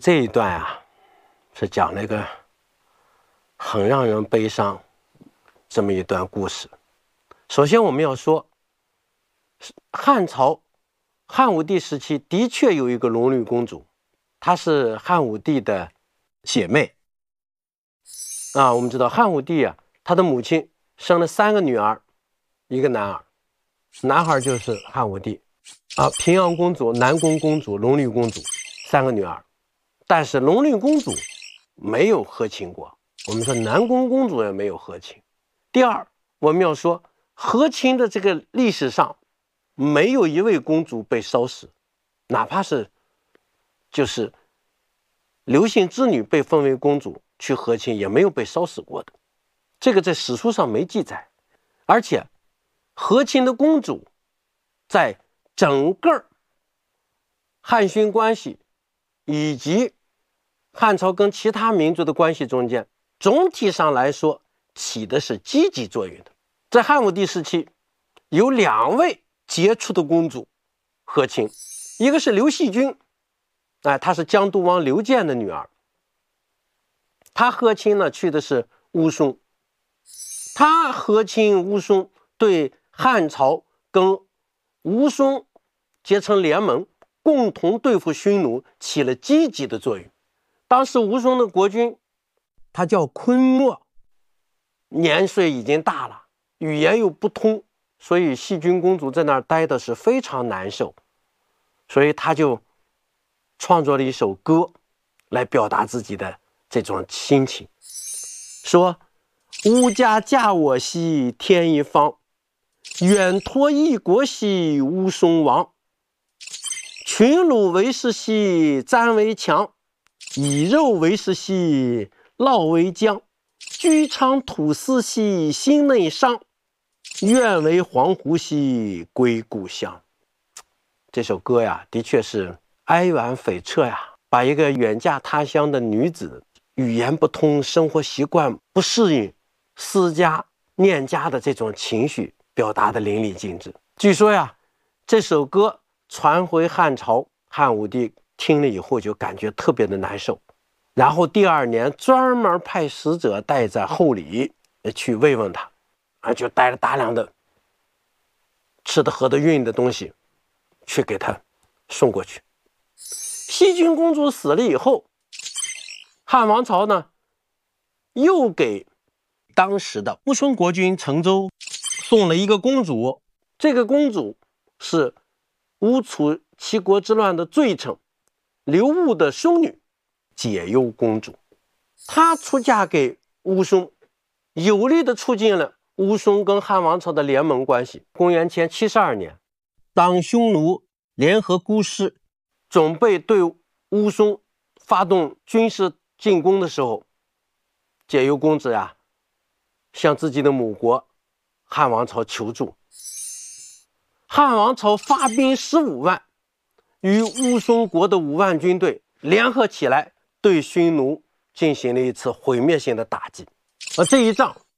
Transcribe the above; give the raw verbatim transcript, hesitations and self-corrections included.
这一段啊，是讲那个很让人悲伤这么一段故事。首先我们要说，汉朝汉武帝时期的确有一个龙女公主，她是汉武帝的姐妹啊。我们知道汉武帝啊，他的母亲生了三个女儿，一个男儿，男孩就是汉武帝啊。平阳公主、南宫公主、龙女公主三个女儿，但是龙女公主没有和亲过。我们说南宫公主也没有和亲。第二，我们要说和亲的这个历史上，没有一位公主被烧死，哪怕是就是刘姓之女被封为公主去和亲，也没有被烧死过的，这个在史书上没记载。而且和亲的公主在整个汉匈关系以及汉朝跟其他民族的关系中间，总体上来说起的是积极作用的。在汉武帝时期，有两位杰出的公主和亲，一个是刘惜君，哎，她是江都王刘建的女儿。她和亲呢，去的是乌松。她和亲乌松，对汉朝跟乌松结成联盟，共同对付匈奴起了积极的作用。当时乌松的国君，他叫昆莫，年岁已经大了，语言又不通，所以惜君公主在那儿待的是非常难受，所以他就创作了一首歌来表达自己的这种心情，说：吾家嫁我兮天一方，远托异国兮乌松王。群虏为师兮瞻为强，以肉为师兮烙为浆。居昌土司兮心内伤，愿为黄鹄兮归故乡。这首歌呀，的确是哀婉悱恻呀，把一个远嫁他乡的女子，语言不通，生活习惯不适应，思家念家的这种情绪表达的淋漓尽致。据说呀，这首歌传回汉朝，汉武帝听了以后就感觉特别的难受，然后第二年专门派使者带着厚礼去慰问他，啊，就带了大量的吃的喝的运的东西去给他送过去。惜君公主死了以后，汉王朝呢又给当时的乌孙国君成周送了一个公主，这个公主是乌楚七国之乱的罪臣刘戊的兄女解忧公主。她出嫁给乌松，有力的促进了乌松跟汉王朝的联盟关系。公元前七十二年，当匈奴联合姑师准备对乌松发动军事进攻的时候，解忧公主呀向自己的母国汉王朝求助。汉王朝发兵十五万，与乌松国的五万军队联合起来，对匈奴进行了一次毁灭性的打击。而这一仗